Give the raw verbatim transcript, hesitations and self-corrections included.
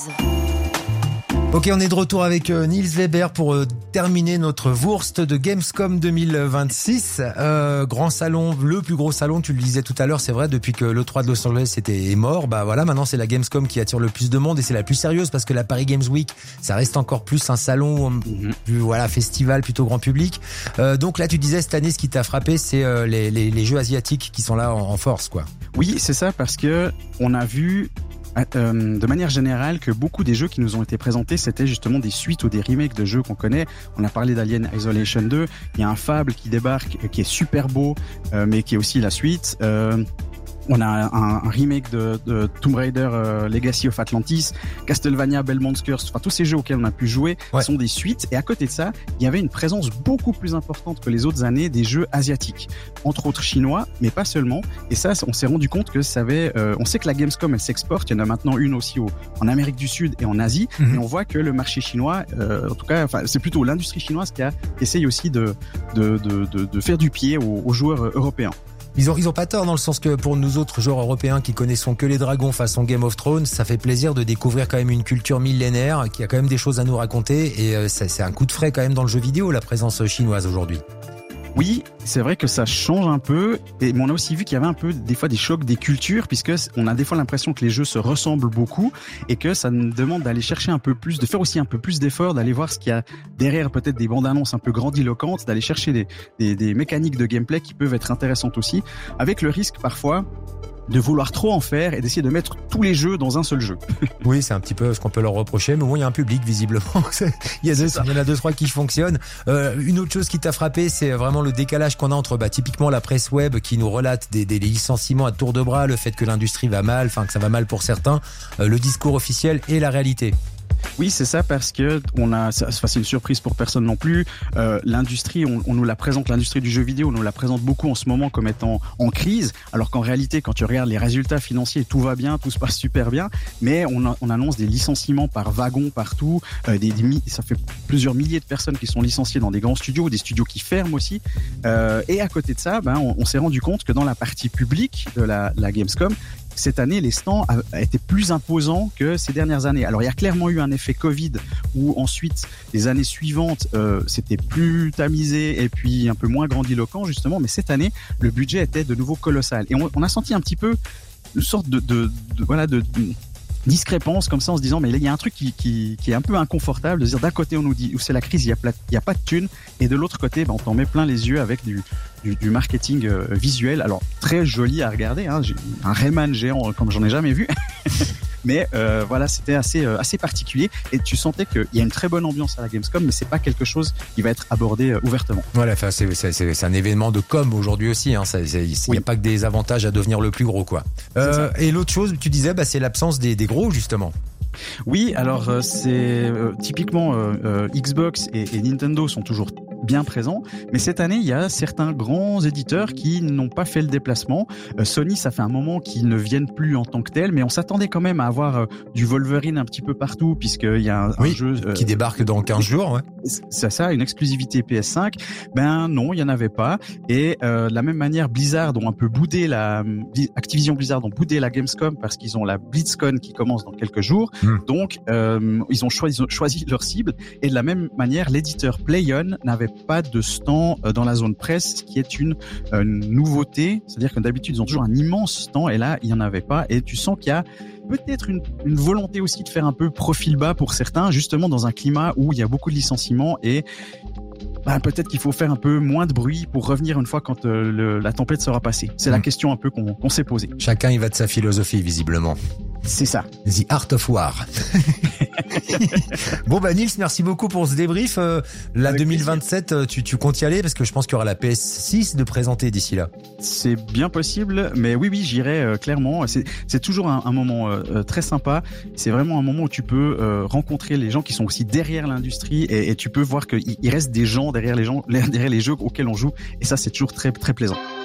Ok, on est de retour avec euh, Niels Weber pour euh, terminer notre Wurst de Gamescom deux mille vingt-six. Euh, grand salon, le plus gros salon, tu le disais tout à l'heure, c'est vrai, depuis que l'E trois de Los Angeles était est mort, bah voilà, maintenant c'est la Gamescom qui attire le plus de monde et c'est la plus sérieuse parce que la Paris Games Week, ça reste encore plus un salon, mm-hmm. plus, voilà, festival, plutôt grand public. Euh, donc là, tu disais cette année, ce qui t'a frappé, c'est euh, les, les, les jeux asiatiques qui sont là en, en force, quoi. Oui, c'est ça, parce que on a vu Euh, de manière générale que beaucoup des jeux qui nous ont été présentés, c'était justement des suites ou des remakes de jeux qu'on connaît. On a parlé d'Alien Isolation deux, il y a un Fable qui débarque, qui est super beau, euh, mais qui est aussi la suite. Euh, On a un, un remake de, de Tomb Raider euh, Legacy of Atlantis, Castlevania, Belmont's Curse, enfin tous ces jeux auxquels on a pu jouer ouais. sont des suites. Et à côté de ça, il y avait une présence beaucoup plus importante que les autres années des jeux asiatiques, entre autres chinois, mais pas seulement. Et ça, on s'est rendu compte que ça avait. Euh, on sait que la Gamescom, elle s'exporte. Il y en a maintenant une aussi au, en Amérique du Sud et en Asie. Mm-hmm. Et on voit que le marché chinois, euh, en tout cas, enfin c'est plutôt l'industrie chinoise qui a essaye aussi de de de de, de faire du pied aux, aux joueurs européens. Ils ont, ils ont pas tort dans le sens que pour nous autres joueurs européens qui connaissons que les dragons façon Game of Thrones, ça fait plaisir de découvrir quand même une culture millénaire qui a quand même des choses à nous raconter et euh, ça, c'est un coup de frais quand même dans le jeu vidéo, la présence chinoise aujourd'hui. Oui, c'est vrai que ça change un peu, et, mais on a aussi vu qu'il y avait un peu des fois des chocs des cultures, puisque on a des fois l'impression que les jeux se ressemblent beaucoup et que ça nous demande d'aller chercher un peu plus, de faire aussi un peu plus d'efforts, d'aller voir ce qu'il y a derrière peut-être des bandes annonces un peu grandiloquentes, d'aller chercher des, des, des mécaniques de gameplay qui peuvent être intéressantes aussi, avec le risque parfois de vouloir trop en faire et d'essayer de mettre tous les jeux dans un seul jeu. Oui, c'est un petit peu ce qu'on peut leur reprocher, mais bon, il y a un public visiblement. il, y a deux, il y en a deux, trois qui fonctionnent. Euh, une autre chose qui t'a frappé, c'est vraiment le décalage qu'on a entre bah, typiquement la presse web qui nous relate des, des licenciements à tour de bras, le fait que l'industrie va mal, enfin que ça va mal pour certains, euh, le discours officiel et la réalité. Oui, c'est ça, parce que on a, ça, c'est une surprise pour personne non plus. Euh, l'industrie, on, on nous la présente, l'industrie du jeu vidéo, on nous la présente beaucoup en ce moment comme étant en crise, alors qu'en réalité, quand tu regardes les résultats financiers, tout va bien, tout se passe super bien, mais on, a, on annonce des licenciements par wagon partout, euh, des, des, ça fait plusieurs milliers de personnes qui sont licenciées dans des grands studios, des studios qui ferment aussi. Euh, et à côté de ça, ben, on, on s'est rendu compte que dans la partie publique de la, la Gamescom, cette année, les stands étaient plus imposants que ces dernières années. Alors, il y a clairement eu un effet Covid où ensuite, les années suivantes, euh, c'était plus tamisé et puis un peu moins grandiloquent, justement. Mais cette année, le budget était de nouveau colossal. Et on, on a senti un petit peu une sorte de, de, de voilà, de, de discrépance comme ça en se disant mais il y a un truc qui, qui, qui est un peu inconfortable de dire d'un côté on nous dit où c'est la crise, il y a, pla- il y a pas de thunes et de l'autre côté ben, on t'en met plein les yeux avec du, du, du marketing euh, visuel, alors très joli à regarder, hein, j'ai un Rayman géant comme j'en ai jamais vu mais euh, voilà, c'était assez euh, assez particulier et tu sentais qu'il y a une très bonne ambiance à la Gamescom, mais c'est pas quelque chose qui va être abordé euh, ouvertement. Voilà, enfin c'est, c'est c'est c'est un événement de com aujourd'hui aussi, hein, il n'y oui. a pas que des avantages à devenir le plus gros quoi. Euh, et l'autre chose, tu disais, bah c'est l'absence des des gros justement. Oui, alors euh, c'est euh, typiquement euh, euh, Xbox et, et Nintendo sont toujours bien présents, mais cette année il y a certains grands éditeurs qui n'ont pas fait le déplacement. Euh, Sony, ça fait un moment qu'ils ne viennent plus en tant que tel, mais on s'attendait quand même à avoir euh, du Wolverine un petit peu partout, puisqu'il y a un, oui, un jeu euh, qui débarque dans quinze jours. Ouais. C'est ça, une exclusivité P S cinq. Ben non, il y en avait pas. Et euh, de la même manière, Blizzard ont un peu boudé la Activision Blizzard ont boudé la Gamescom parce qu'ils ont la BlizzCon qui commence dans quelques jours. Mmh. Donc euh, ils ont choisi, ils ont choisi leur cible. Et de la même manière, l'éditeur PlayOn n'avait pas de stand dans la zone presse, ce qui est une, une nouveauté. C'est-à-dire que d'habitude ils ont toujours un immense stand et là il y en avait pas. Et tu sens qu'il y a peut-être une, une volonté aussi de faire un peu profil bas pour certains, justement dans un climat où il y a beaucoup de licenciements et bah, peut-être qu'il faut faire un peu moins de bruit pour revenir une fois quand euh, le, la tempête sera passée. C'est mmh. la question un peu qu'on, qu'on s'est posée. Chacun y va de sa philosophie visiblement. C'est ça. The Art of War. Bon bah Niels, merci beaucoup pour ce débrief. Euh, la Avec deux mille vingt-sept, tu, tu comptes y aller parce que je pense qu'il y aura la P S six de présenter d'ici là. C'est bien possible, mais oui oui j'irai euh, clairement. C'est, c'est toujours un, un moment euh, très sympa. C'est vraiment un moment où tu peux euh, rencontrer les gens qui sont aussi derrière l'industrie et, et tu peux voir qu'il il reste des gens derrière les gens, derrière les jeux auxquels on joue et ça c'est toujours très très plaisant.